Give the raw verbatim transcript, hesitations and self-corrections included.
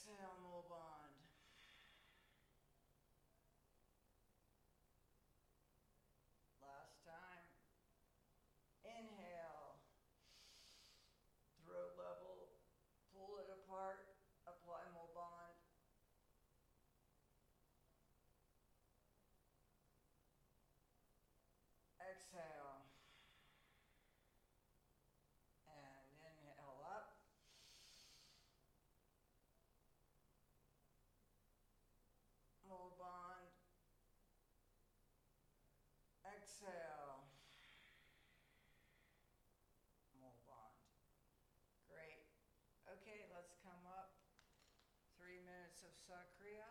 Exhale, move on. Last time. Inhale. Throat level. Pull it apart. Apply more bond. Exhale. And inhale up. More bond. Exhale. More bond. Great. Okay, let's come up. Three minutes of Sakriya.